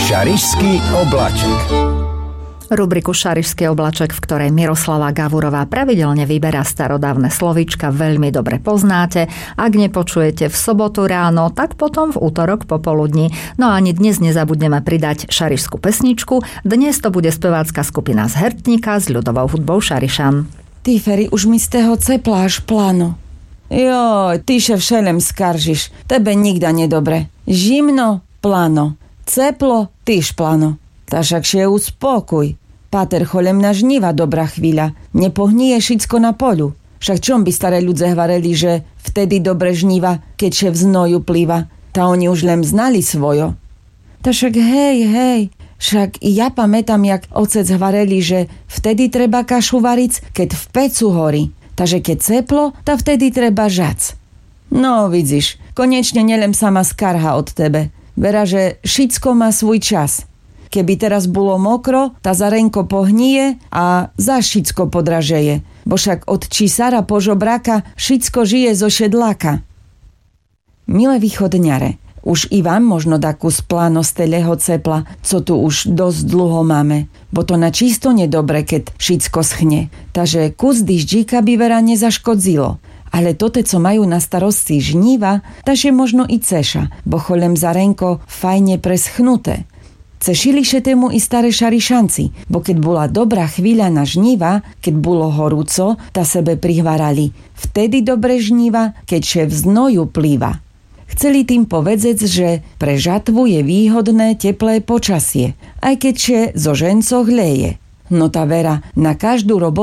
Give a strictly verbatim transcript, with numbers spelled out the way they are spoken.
Šarišský obláček. Rubriku Šarišský obláček, v ktorej Miroslava Gavurová pravidelne vyberá starodávne slovíčka, veľmi dobre poznáte. Ak nepočujete v sobotu ráno, tak potom v útorok popoludní. No a ani dnes nezabudneme pridať šarišskú pesničku. Dnes to bude spevácka skupina z Hertníka s ľudovou hudbou Šarišan. Ty, Feri, už mi z toho cepla až plano. Joj, ty še všelem skaržiš. Tebe nikda nedobre. Žimno, plano. Ceplo, tyž plano. Ta však še uspokoj. Páter cholem na žniva dobrá chvíľa. Nepohníje šicko na polu. Však čom by staré ľudze hvareli, že vtedy dobre žniva, keď še v znoju plýva. Ta oni už len znali svojo. Ta však hej, hej. Však i ja pamätám, jak otec hvareli, že vtedy treba kašu variť, keď v pecu horí. Takže keď ceplo, ta vtedy treba žac. No, vidíš, konečne nelem sama skarha od tebe. Vera, že šicko má svoj čas. Keby teraz bolo mokro, tá zarenko pohníje a za šicko podražeje. Bo však od čísara po žobráka šicko žije zo šedláka. Milé východňare, už i vám možno dá kus pláno z teleho cepla, co tu už dosť dlho máme. Bo to na čisto nedobre, keď šicko schne. Takže kus dyždžíka by vera nezaškodzilo. Ale tote, co majú na starosti žníva, takže možno i ceša, bo cholem zarenko fajne preschnuté. Cešili še tému i staré šarišanci, bo keď bola dobrá chvíľa na žníva, keď bolo horúco, ta sebe prihvarali. Vtedy dobre žníva, keď še v znoju plýva. Chceli tým povedzec, že pre žatvu je výhodné teplé počasie, aj keď še zo ženco hleje. No ta vera, na každú robotu